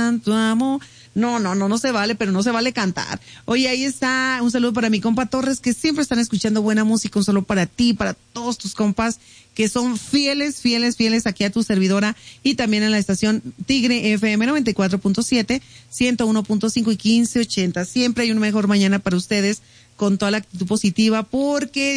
tanto amor. No se vale, pero no se vale cantar. Oye, ahí está, un saludo para mi compa Torres, que siempre están escuchando buena música, un saludo para ti, para todos tus compas, que son fieles aquí a tu servidora, y también en la estación Tigre FM 94.7, 101.5 y 1580. Siempre hay un mejor mañana para ustedes, con toda la actitud positiva, porque